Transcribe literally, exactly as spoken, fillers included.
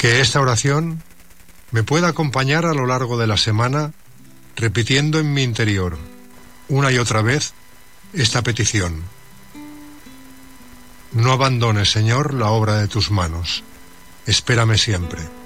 Que esta oración me pueda acompañar a lo largo de la semana, repitiendo en mi interior, una y otra vez, esta petición. No abandones, Señor, la obra de tus manos. Espérame siempre.